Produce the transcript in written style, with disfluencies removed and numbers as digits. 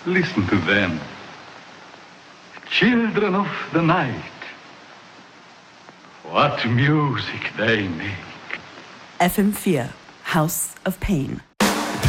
Listen to them. Children of the night. What music they make. FM4, House of Pain.